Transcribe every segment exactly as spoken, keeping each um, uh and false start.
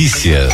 Notícias.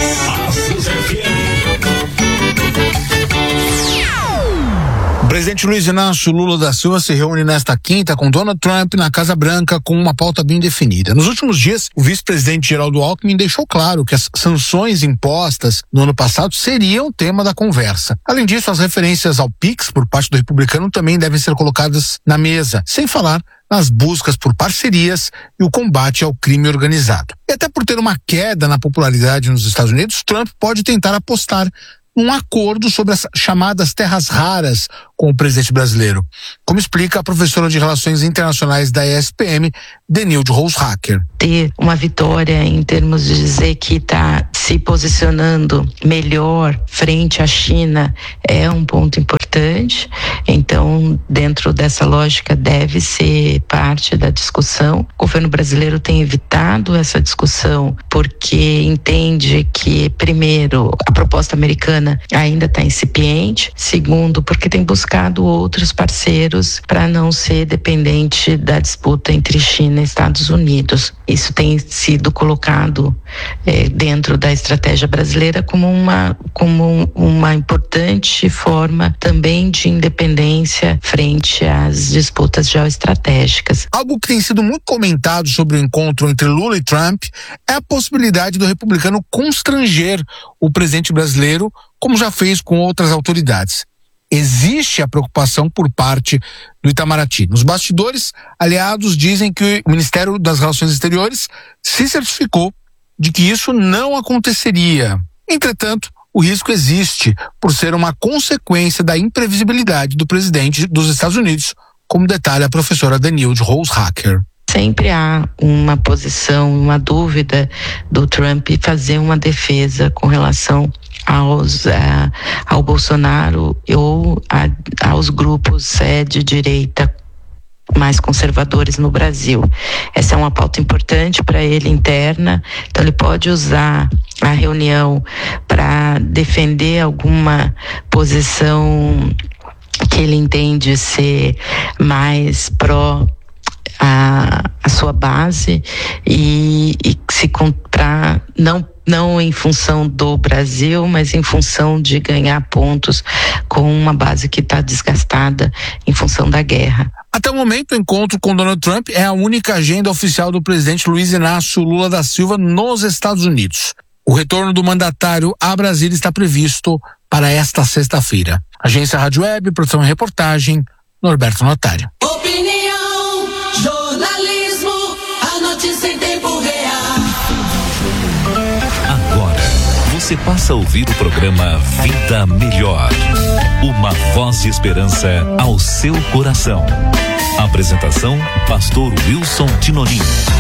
O presidente Luiz Inácio Lula da Silva se reúne nesta quinta com Donald Trump na Casa Branca com uma pauta bem definida. Nos últimos dias, o vice-presidente Geraldo Alckmin deixou claro que as sanções impostas no ano passado seriam tema da conversa. Além disso, as referências ao Pix por parte do republicano também devem ser colocadas na mesa, sem falar nas buscas por parcerias e o combate ao crime organizado. E até por ter uma queda na popularidade nos Estados Unidos, Trump pode tentar apostar um acordo sobre as chamadas terras raras com o presidente brasileiro, como explica a professora de Relações Internacionais da E S P M, Denilde Roushacker. Ter uma vitória em termos de dizer que está se posicionando melhor frente à China é um ponto importante. Então, dentro dessa lógica, deve ser parte da discussão. O governo brasileiro tem evitado essa discussão porque entende que, primeiro, a proposta americana ainda está incipiente, segundo, porque tem buscado outros parceiros para não ser dependente da disputa entre China e Estados Unidos. Isso tem sido colocado eh, dentro da estratégia brasileira como uma, como uma importante forma também de independência frente às disputas geoestratégicas. Algo que tem sido muito comentado sobre o encontro entre Lula e Trump é a possibilidade do republicano constranger o presidente brasileiro, como já fez com outras autoridades. Existe a preocupação por parte do Itamaraty. Nos bastidores, aliados dizem que o Ministério das Relações Exteriores se certificou de que isso não aconteceria. Entretanto, o risco existe por ser uma consequência da imprevisibilidade do presidente dos Estados Unidos, como detalha a professora Denilde Roushacker. Sempre há uma posição, uma dúvida do Trump fazer uma defesa com relação aos, uh, ao Bolsonaro ou a, aos grupos uh, de direita mais conservadores no Brasil. Essa é uma pauta importante para ele interna, então ele pode usar a reunião para defender alguma posição que ele entende ser mais pró A, a sua base e, e se comprar, não, não em função do Brasil, mas em função de ganhar pontos com uma base que está desgastada em função da guerra. Até o momento, o encontro com Donald Trump é a única agenda oficial do presidente Luiz Inácio Lula da Silva nos Estados Unidos. O retorno do mandatário a Brasília está previsto para esta sexta-feira. Agência Rádio Web, produção e reportagem, Norberto Notário. Opinião, jornalismo, a notícia em tempo real. Agora, você passa a ouvir o programa Vida Melhor. Uma voz de esperança ao seu coração. Apresentação, pastor Wilson Tinonim.